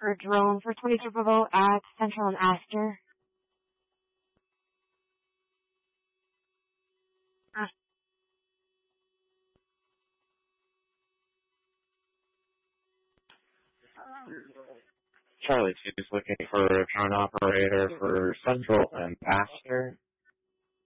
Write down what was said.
or drone for 20 Bravo at Central and Astor. Charlie 2 is looking for a drone operator for Central and Astor.